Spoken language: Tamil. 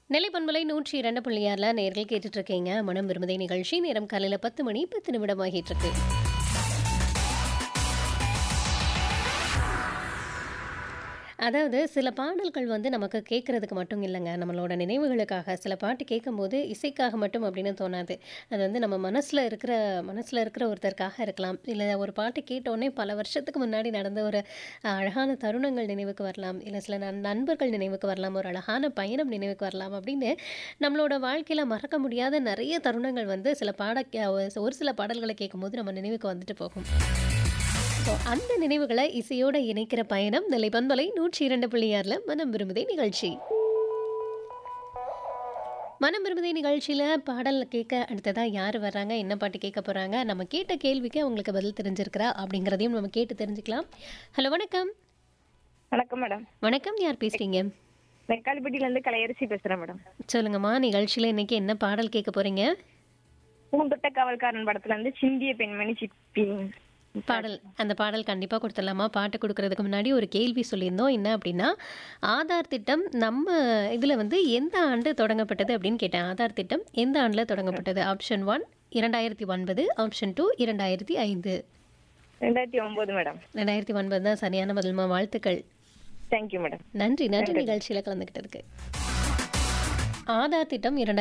நெல்லை பண்பலை 102.6 நேர்கள் கேட்டுட்டு இருக்கீங்க. மனம் விரும்புதே நிகழ்ச்சி. நேரம் காலையில 10 மணி 10 நிமிடம் ஆகிட்டு இருக்கு. அதாவது சில பாடல்கள் வந்து நமக்கு கேட்கறதுக்கு மட்டும் இல்லைங்க, நம்மளோட நினைவுகளுக்காக. சில பாட்டு கேட்கும்போது இசைக்காக மட்டும் அப்படின்னு தோணாது. அது வந்து நம்ம மனசில் இருக்கிற ஒருத்தருக்காக இருக்கலாம். இல்லை ஒரு பாட்டு கேட்டோடனே பல வருஷத்துக்கு முன்னாடி நடந்த ஒரு அழகான தருணங்கள் நினைவுக்கு வரலாம். இல்லை சில நண்பர்கள் நினைவுக்கு வரலாம். ஒரு அழகான பயணம் நினைவுக்கு வரலாம். அப்படின்னு நம்மளோட வாழ்க்கையில் மறக்க முடியாத நிறைய தருணங்கள் வந்து ஒரு சில பாடல்களை கேட்கும்போது நம்ம நினைவுக்கு வந்துட்டு போகும். ஸோ அந்த நினைவுகளை இசையோடு இணைக்கிற பயணம் நெல்லை பண்பலை 102.6 மனம் விரும்புதே நிகழ்ச்சி. மனம் விரும்புதே நிகழ்ச்சியில் பாடல் கேட்க அடுத்ததாக யார் வர்றாங்க, என்ன பாட்டு கேட்க போகிறாங்க, நம்ம கேட்ட கேள்விக்கு அவங்களுக்கு பதில் தெரிஞ்சிருக்கிறா அப்படிங்கிறதையும் நம்ம கேட்டு தெரிஞ்சுக்கலாம். ஹலோ, வணக்கம். வணக்கம் மேடம். வணக்கம், யார் பேசுகிறீங்க? வெக்காலிப்பட்டியிலேருந்து கலையரசி பேசுகிறேன் மேடம். சொல்லுங்கம்மா, நிகழ்ச்சியில் இன்னைக்கு என்ன பாடல் கேட்க போகிறீங்க? பூந்தொட்ட காவல்காரன் படத்துலேருந்து சிந்திய பெண்மணி சிப்பி பாடல். அந்த பாடல் கண்டிப்பாக கொடுத்துடலாமா? பாட்டு கொடுக்கறதுக்கு முன்னாடி ஒரு கேள்வி சொல்லியிருந்தோம். என்ன அப்படின்னா, ஆதார் திட்டம் நம்ம இதில் வந்து எந்த ஆண்டு தொடங்கப்பட்டது அப்படின்னு கேட்டேன். ஆதார் திட்டம் எந்த ஆண்டில் தொடங்கப்பட்டது? Option 1 2009, option 2 2005. 2009 மேடம். 2009 தான் சரியான பதில்மா. வாழ்த்துக்கள். Thank you madam. நன்றி நிகழ்ச்சியில் கலந்துக்கிட்டதுக்கு. ஆதார் திட்டம்